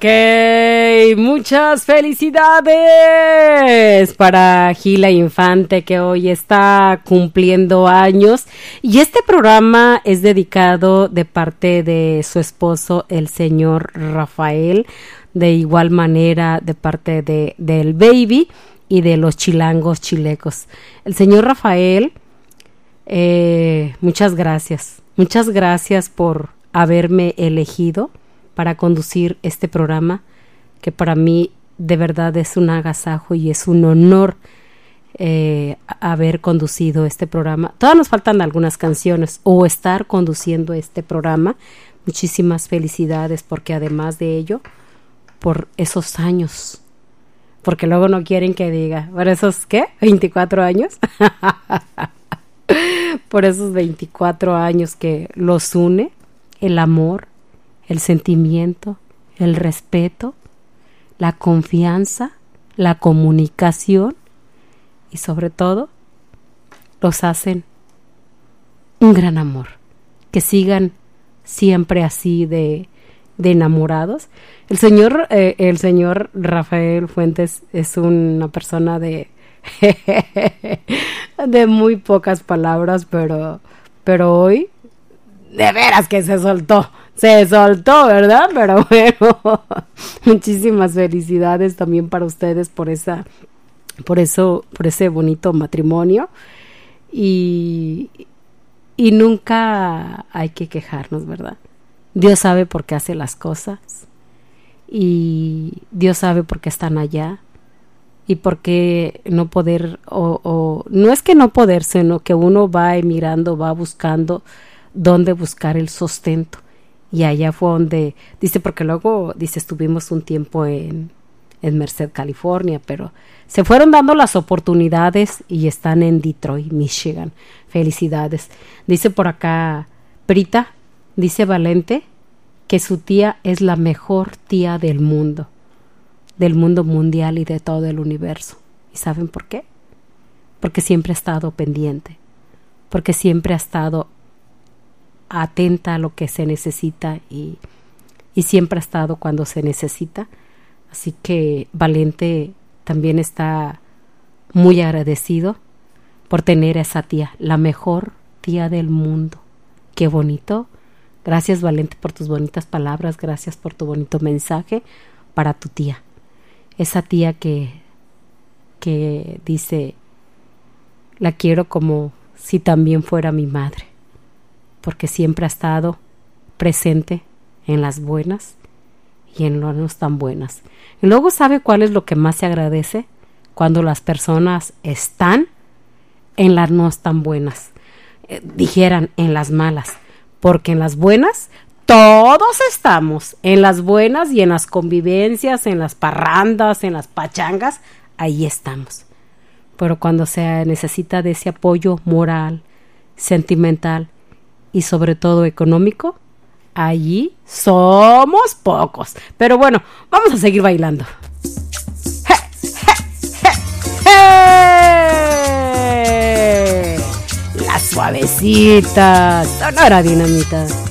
Muchas felicidades para Gila Infante, que hoy está cumpliendo años, y este programa es dedicado de parte de su esposo, el señor Rafael, de igual manera de parte del baby y de los chilangos chilecos. El señor Rafael, muchas gracias por haberme elegido para conducir este programa, que para mí de verdad es un agasajo y es un honor haber conducido este programa. Todavía nos faltan algunas canciones o estar conduciendo este programa. Muchísimas felicidades, porque además de ello, por esos años, porque luego no quieren que diga, ¿por esos qué? ¿24 años? Por esos 24 años que los une el amor, el sentimiento, el respeto, la confianza, la comunicación, y sobre todo los hacen un gran amor. Que sigan siempre así de enamorados. El señor Rafael Fuentes es una persona de muy pocas palabras, pero hoy de veras que se soltó, ¿verdad? Pero bueno, muchísimas felicidades también para ustedes por ese bonito matrimonio, y nunca hay que quejarnos, ¿verdad? Dios sabe por qué hace las cosas, y Dios sabe por qué están allá, y por qué no poder, o no es que no poder, sino que uno va emigrando, va buscando dónde buscar el sustento. Y allá fue donde, dice, porque luego, dice, estuvimos un tiempo en Merced, California, pero se fueron dando las oportunidades y están en Detroit, Michigan. Felicidades. Dice por acá Prita, dice Valente, que su tía es la mejor tía del mundo mundial y de todo el universo. ¿Y saben por qué? Porque siempre ha estado pendiente, porque siempre ha estado atenta a lo que se necesita, y siempre ha estado cuando se necesita. Así que Valente también está muy agradecido por tener a esa tía, la mejor tía del mundo. Qué bonito. Gracias, Valente, por tus bonitas palabras, gracias por tu bonito mensaje para tu tía. Esa tía que dice, la quiero como si también fuera mi madre, porque siempre ha estado presente en las buenas y en las no tan buenas. Y luego, ¿sabe cuál es lo que más se agradece? Cuando las personas están en las no tan buenas, dijeran en las malas, porque en las buenas todos estamos, en las buenas y en las convivencias, en las parrandas, en las pachangas, ahí estamos. Pero cuando se necesita de ese apoyo moral, sentimental y sobre todo económico, allí somos pocos. Pero bueno, vamos a seguir bailando. Las suavecitas, Sonora Dinamita.